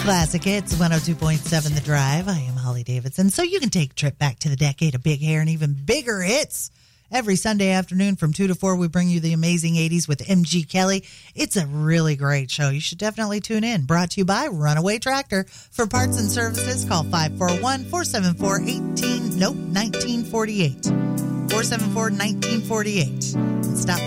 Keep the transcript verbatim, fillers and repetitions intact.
Classic Hits, one oh two point seven The Drive. I am Holly Davidson. So you can take a trip back to the decade of big hair and even bigger hits. Every Sunday afternoon from two to four, we bring you the amazing eighties with M G Kelly. It's a really great show. You should definitely tune in. Brought to you by Runaway Tractor. For parts and services, call five four one, four seven four, one eight, nope, nineteen forty-eight. four seven four, nineteen forty-eight. And stop